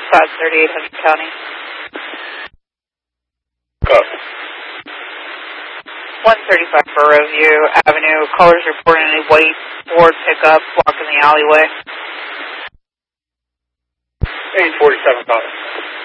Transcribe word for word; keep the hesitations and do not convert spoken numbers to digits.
five thirty-eight Hudson County. Go. one thirty-five for Roseview Avenue. Callers reporting a white Ford pickup blocking the alleyway. eight forty-seven, copy.